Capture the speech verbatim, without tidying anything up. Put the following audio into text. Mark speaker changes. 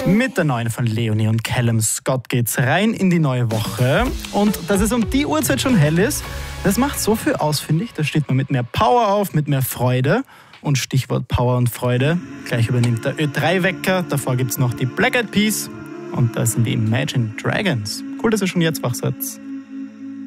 Speaker 1: Mit der neuen von Leonie und Callum Scott geht's rein in die neue Woche. Und dass es um die Uhrzeit schon hell ist, das macht so viel aus, finde ich. Da steht man mit mehr Power auf, mit mehr Freude. Und Stichwort Power und Freude. Gleich übernimmt der Ö drei Wecker. Davor gibt's noch die Black Eyed Peas. Und da sind die Imagine Dragons. Cool, dass ihr schon jetzt wach seid.